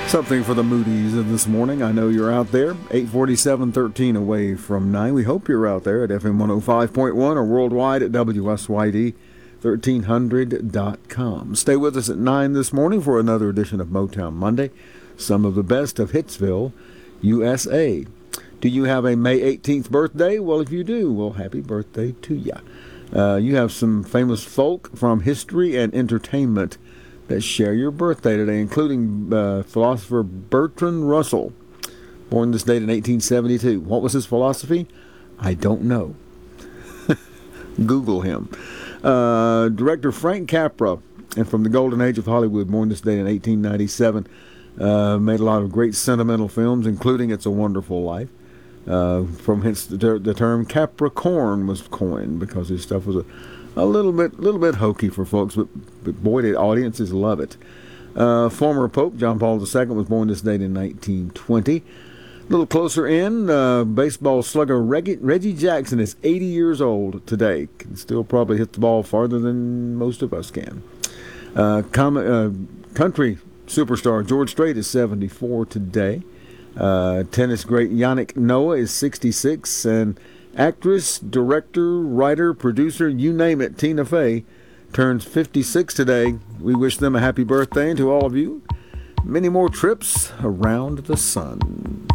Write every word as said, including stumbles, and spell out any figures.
Something for the Moody's of this morning. I know you're out there. eight forty-seven, thirteen away from nine. We hope you're out there at F M one oh five point one or worldwide at W S Y D thirteen hundred dot com. Stay with us at nine this morning for another edition of Motown Monday. Some of the best of Hitsville, U S A. Do you have a May eighteenth birthday? Well, if you do, well, happy birthday to you. Uh, you have some famous folk from history and entertainment that share your birthday today, including uh, philosopher Bertrand Russell, born this date in eighteen seventy-two. What was his philosophy? I don't know. Google him. Uh, director Frank Capra, and from the golden age of Hollywood, born this date in eighteen ninety-seven, uh, made a lot of great sentimental films, including It's a Wonderful Life. Uh, from hence the, ter- the term Capricorn was coined because his stuff was a A little bit, little bit hokey for folks, but, but boy, the audiences love it. Uh, former Pope John Paul the Second was born this date in nineteen twenty. A little closer in, uh, baseball slugger Reggie, Reggie Jackson is eighty years old today. Can still probably hit the ball farther than most of us can. Uh, com- uh, country superstar George Strait is seventy-four today. Uh, tennis great Yannick Noah is sixty-six, and actress, director, writer, producer, you name it, Tina Fey turns fifty-six today. We wish them a happy birthday, and to all of you, many more trips around the sun.